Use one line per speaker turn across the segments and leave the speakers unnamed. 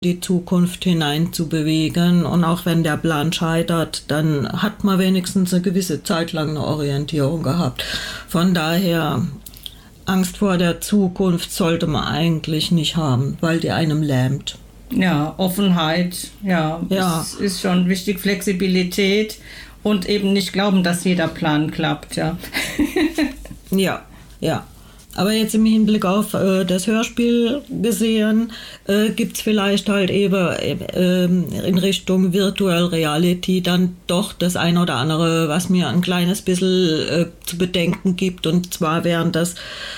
die Zukunft hinein zu bewegen. Und auch wenn der Plan scheitert, dann hat man wenigstens eine gewisse Zeit lang eine Orientierung gehabt. Von daher, Angst vor der Zukunft sollte man eigentlich nicht haben, weil die einem lähmt.
Ja, Offenheit, ja. Ist schon wichtig, Flexibilität und eben nicht glauben, dass jeder Plan klappt, ja.
Ja. Aber jetzt im Hinblick auf das Hörspiel gesehen, gibt es vielleicht halt eben in Richtung Virtual Reality dann doch das ein oder andere, was mir ein kleines bisschen zu bedenken gibt. Und zwar wären das,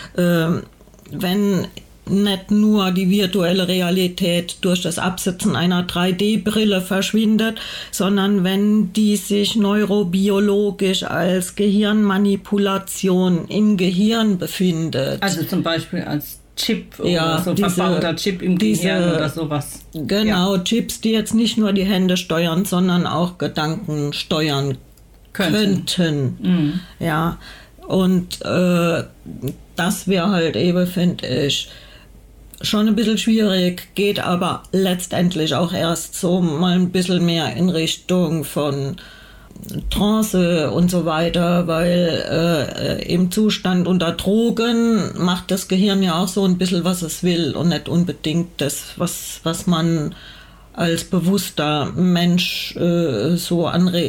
wenn nicht nur die virtuelle Realität durch das Absetzen einer 3D-Brille verschwindet, sondern wenn die sich neurobiologisch als Gehirnmanipulation im Gehirn befindet.
Also zum Beispiel als Chip oder so verbauter Chip im Gehirn oder sowas.
Genau, Chips, die jetzt nicht nur die Hände steuern, sondern auch Gedanken steuern könnten. Mhm. Ja, und das wäre halt eben, finde ich, schon ein bisschen schwierig, geht aber letztendlich auch erst so mal ein bisschen mehr in Richtung von Trance und so weiter, weil im Zustand unter Drogen macht das Gehirn ja auch so ein bisschen, was es will und nicht unbedingt das, was man als bewusster Mensch so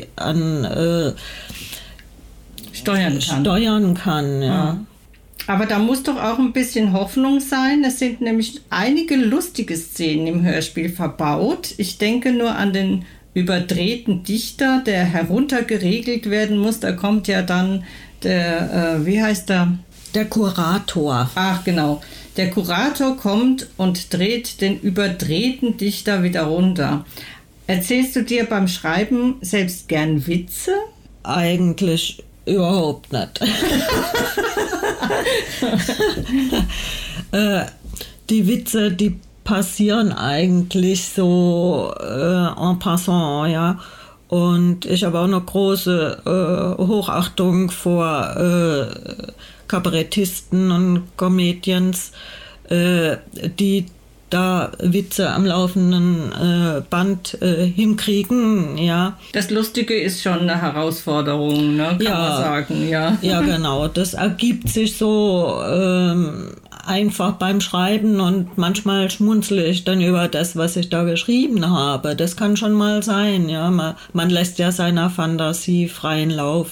steuern kann. Ja.
Aber da muss doch auch ein bisschen Hoffnung sein. Es sind nämlich einige lustige Szenen im Hörspiel verbaut. Ich denke nur an den überdrehten Dichter, der heruntergeregelt werden muss. Da kommt ja dann der, wie heißt er?
Der Kurator.
Ach, genau. Der Kurator kommt und dreht den überdrehten Dichter wieder runter. Erzählst du dir beim Schreiben selbst gern Witze?
Eigentlich überhaupt nicht. Die Witze, die passieren eigentlich so en passant, ja. Und ich habe auch eine große Hochachtung vor Kabarettisten und Comedians, die da Witze am laufenden Band hinkriegen, ja.
Das Lustige ist schon eine Herausforderung, ne? Kann man sagen, ja.
Ja, genau. Das ergibt sich so einfach beim Schreiben und manchmal schmunzle ich dann über das, was ich da geschrieben habe. Das kann schon mal sein, ja. Man lässt ja seiner Fantasie freien Lauf.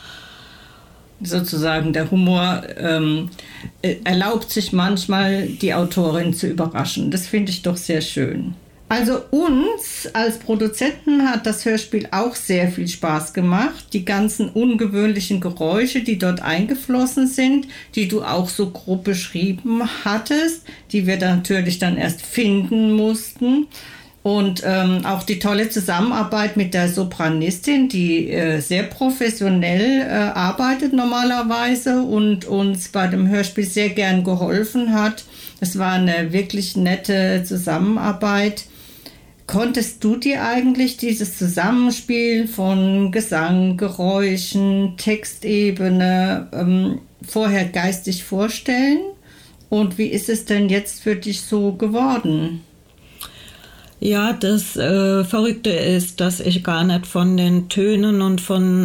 Sozusagen der Humor erlaubt sich manchmal, die Autorin zu überraschen. Das finde ich doch sehr schön. Also uns als Produzenten hat das Hörspiel auch sehr viel Spaß gemacht. Die ganzen ungewöhnlichen Geräusche, die dort eingeflossen sind, die du auch so grob beschrieben hattest, die wir dann natürlich dann erst finden mussten. Und auch die tolle Zusammenarbeit mit der Sopranistin, die sehr professionell arbeitet normalerweise und uns bei dem Hörspiel sehr gern geholfen hat. Es war eine wirklich nette Zusammenarbeit. Konntest du dir eigentlich dieses Zusammenspiel von Gesang, Geräuschen, Textebene vorher geistig vorstellen? Und wie ist es denn jetzt für dich so geworden?
Ja, das Verrückte ist, dass ich gar nicht von den Tönen und von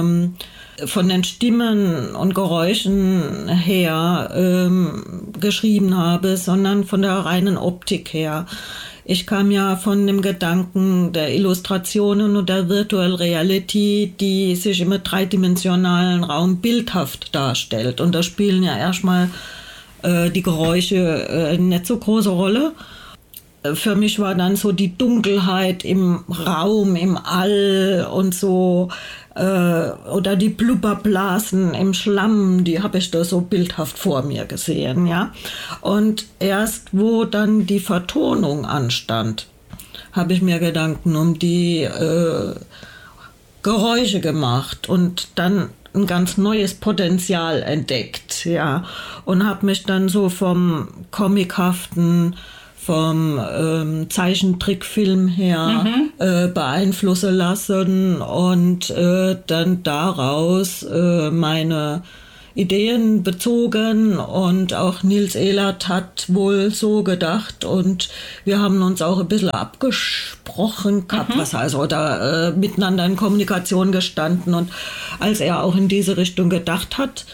den Stimmen und Geräuschen her geschrieben habe, sondern von der reinen Optik her. Ich kam ja von dem Gedanken der Illustrationen und der Virtual Reality, die sich im dreidimensionalen Raum bildhaft darstellt. Und da spielen ja erstmal die Geräusche nicht so große Rolle. Für mich war dann so die Dunkelheit im Raum, im All und so, oder die Blubberblasen im Schlamm, die habe ich da so bildhaft vor mir gesehen, ja. Und erst wo dann die Vertonung anstand, habe ich mir Gedanken um die Geräusche gemacht und dann ein ganz neues Potenzial entdeckt, ja. Und habe mich dann so vom Comichaften, vom Zeichentrickfilm her beeinflussen lassen und dann daraus meine Ideen bezogen und auch Nils Ehlert hat wohl so gedacht und wir haben uns auch ein bisschen abgesprochen gehabt, oder miteinander in Kommunikation gestanden und als er auch in diese Richtung gedacht hat,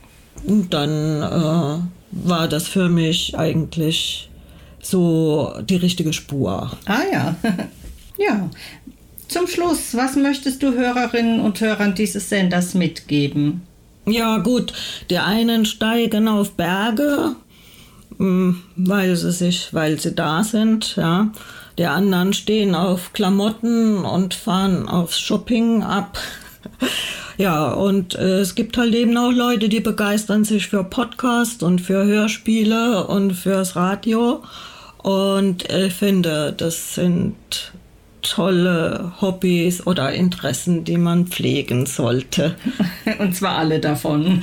dann war das für mich eigentlich so die richtige Spur.
Ah ja, ja. Zum Schluss, was möchtest du Hörerinnen und Hörern dieses Senders mitgeben?
Ja gut, die einen steigen auf Berge, weil sie da sind, ja. Die anderen stehen auf Klamotten und fahren aufs Shopping ab. Ja, und es gibt halt eben auch Leute, die begeistern sich für Podcast und für Hörspiele und fürs Radio. Und ich finde, das sind tolle Hobbys oder Interessen, die man pflegen sollte.
Und zwar alle davon.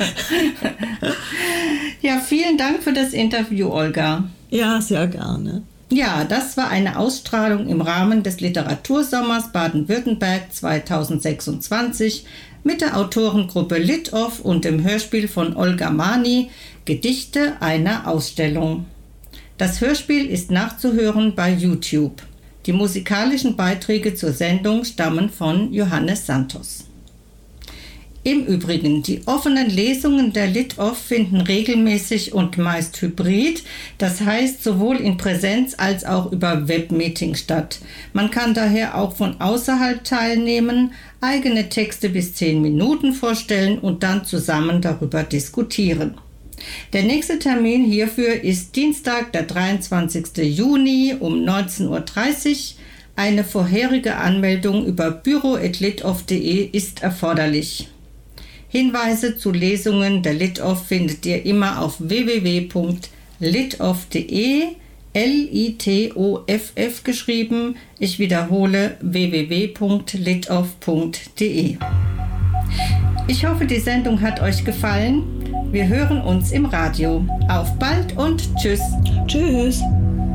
Ja, vielen Dank für das Interview, Olga.
Ja, sehr gerne.
Ja, das war eine Ausstrahlung im Rahmen des Literatursommers Baden-Württemberg 2026 mit der Autorengruppe Lit-Off und dem Hörspiel von Olga Mani, Gedichte einer Ausstellung. Das Hörspiel ist nachzuhören bei YouTube. Die musikalischen Beiträge zur Sendung stammen von Johannes Santos. Im Übrigen, die offenen Lesungen der Lit-Off finden regelmäßig und meist hybrid, das heißt sowohl in Präsenz als auch über Webmeeting statt. Man kann daher auch von außerhalb teilnehmen, eigene Texte bis 10 Minuten vorstellen und dann zusammen darüber diskutieren. Der nächste Termin hierfür ist Dienstag, der 23. Juni um 19:30 Uhr. Eine vorherige Anmeldung über büro@litoff.de ist erforderlich. Hinweise zu Lesungen der Lit-Off findet ihr immer auf www.litoff.de, Litoff geschrieben. Ich wiederhole www.litoff.de. Ich hoffe, die Sendung hat euch gefallen. Wir hören uns im Radio. Auf bald und tschüss.
Tschüss.